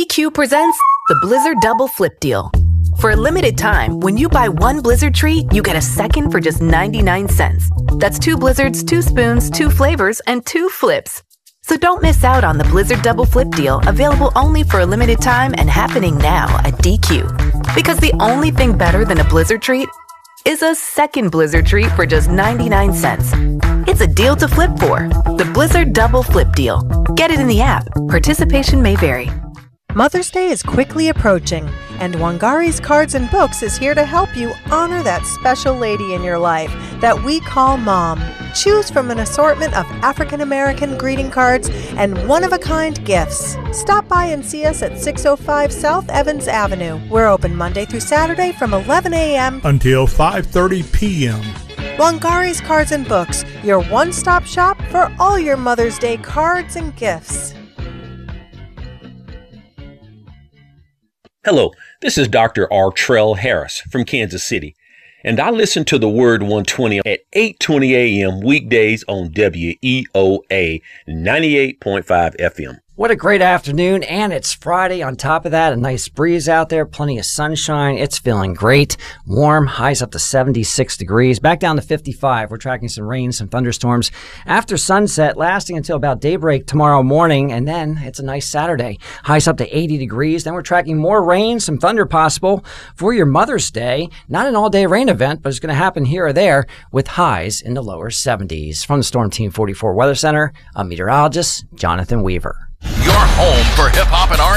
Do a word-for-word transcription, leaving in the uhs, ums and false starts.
Q presents the Blizzard Double Flip Deal. For a limited time, when you buy one Blizzard treat, you get a second for just ninety-nine cents. That's two Blizzards, two spoons, two flavors, and two flips. So don't miss out on the Blizzard Double Flip Deal, available only for a limited time and happening now at D Q. Because the only thing better than a Blizzard treat is a second Blizzard treat for just ninety-nine cents. It's a deal to flip for. The Blizzard Double Flip Deal. Get it in the app. Participation may vary. Mother's Day is quickly approaching, and Wangari's Cards and Books is here to help you honor that special lady in your life that we call Mom. Choose from an assortment of African American greeting cards and one-of-a-kind gifts. Stop by and see us at six oh five South Evans Avenue. We're open Monday through Saturday from eleven a.m. until five thirty p.m. Wangari's Cards and Books, your one-stop shop for all your Mother's Day cards and gifts. Hello, this is Doctor Artrell Harris from Kansas City, and I listen to the Word one twenty at eight twenty a.m. weekdays on W E O A ninety-eight point five F M. What a great afternoon, and it's Friday. On top of that, a nice breeze out there, plenty of sunshine. It's feeling great. Warm, highs up to seventy-six degrees, back down to fifty-five. We're tracking some rain, some thunderstorms after sunset, lasting until about daybreak tomorrow morning, and then it's a nice Saturday. Highs up to eighty degrees. Then we're tracking more rain, some thunder possible for your Mother's Day. Not an all-day rain event, but it's going to happen here or there with highs in the lower seventies. From the Storm Team forty-four Weather Center, I'm meteorologist Jonathan Weaver. Your home for hip-hop and R and B.